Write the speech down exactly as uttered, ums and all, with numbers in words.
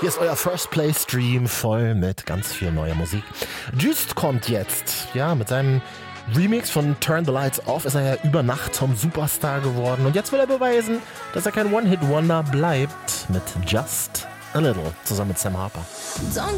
Hier ist euer First Play Stream voll mit ganz viel neuer Musik. Just kommt jetzt, ja, mit seinem Remix von Turn the Lights Off ist er ja über Nacht zum Superstar geworden. Und jetzt will er beweisen, dass er kein One-Hit-Wonder bleibt mit Just a Little zusammen mit Sam Harper.